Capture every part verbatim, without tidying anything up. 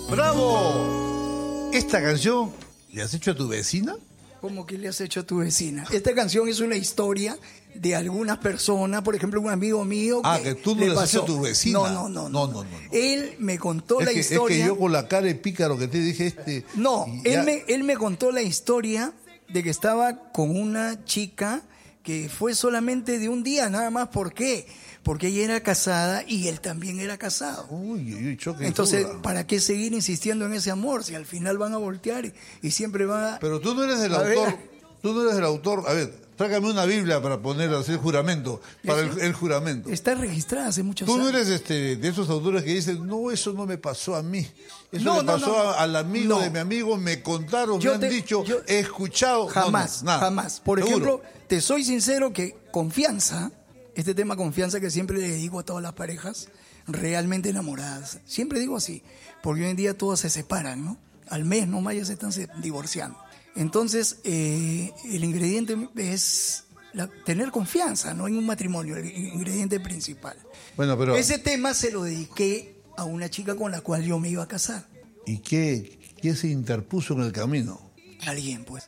¡Bravo! ¿Esta canción le has hecho a tu vecina? ¿Cómo que le has hecho a tu vecina? Esta canción es una historia de algunas personas, por ejemplo, un amigo mío que Ah, que tú no le has hecho a tu vecina. No, no, no. No, no, no, no. Él me contó Es la que, historia. es que yo con la cara de pícaro que te dije este... No, y ya- él me, él me contó la historia de que estaba con una chica que fue solamente de un día, nada más. ¿Por qué? Porque ella era casada y él también era casado. Uy, uy, uy, choque. Entonces, dura. ¿para qué seguir insistiendo en ese amor si al final van a voltear y, y siempre van a... Pero tú no eres el A autor. ver. Tú no eres el autor. A ver, trágame una Biblia para poner así el juramento. Para el, el juramento. Está registrada hace muchos Tú años. no eres este, de esos autores que dicen, no, eso no me pasó a mí. Eso No, le no, pasó no. a- al amigo No. de mi amigo, me contaron, Yo me han te- dicho, yo- he escuchado. No, Jamás, no, nada. jamás. Por ¿Seguro? ejemplo, te soy sincero que confianza, este tema confianza que siempre le digo a todas las parejas realmente enamoradas, siempre digo así, porque hoy en día todas se separan, ¿no? Al mes nomás ya se están se- divorciando. Entonces, eh, el ingrediente es la- tener confianza, ¿no? En un matrimonio, el ingrediente principal. Bueno, pero... Ese tema se lo dediqué a una chica con la cual yo me iba a casar. ¿Y qué, qué se interpuso en el camino? Alguien, pues.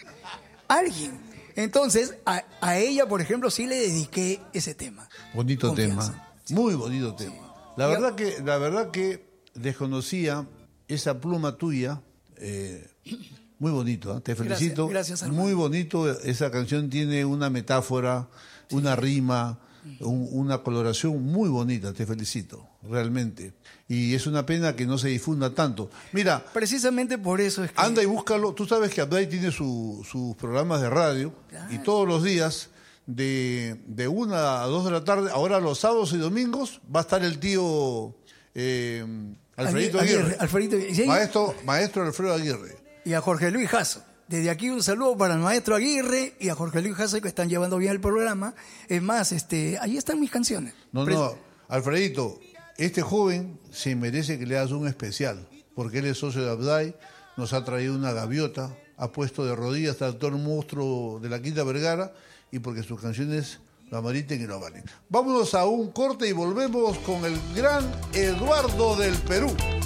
Alguien. Entonces, a, a ella, por ejemplo, sí le dediqué ese tema. Bonito Confianza. tema, muy bonito tema. La Y- verdad que, la verdad que desconocía esa pluma tuya, eh, muy bonito, ¿eh? Te felicito. Gracias, gracias, hermano. muy bonito, esa canción tiene una metáfora, una rima, un- una coloración muy bonita, te felicito, realmente. Y es una pena que no se difunda tanto. Mira, Precisamente por eso es que... anda y búscalo. Tú sabes que Abday tiene su- sus programas de radio Claro. y todos los días de, de una a dos de la tarde, ahora los sábados y domingos, va a estar el tío eh, Alfredito Aguirre. Aguirre, Alfredito Aguirre. Sí, Maestro, maestro Alfredo Aguirre. y a Jorge Luis Jasso. Desde aquí un saludo para el maestro Aguirre y a Jorge Luis Jasso que están llevando bien el programa. Es más, este, ahí están mis canciones. No, Pres- no, Alfredito, este joven se merece que le hagas un especial, porque él es socio de Abday, nos ha traído una gaviota, ha puesto de rodillas al actor monstruo de la Quinta Vergara, y porque sus canciones lo ameriten y lo valen. Vámonos a un corte y volvemos con el gran Eduardo del Perú.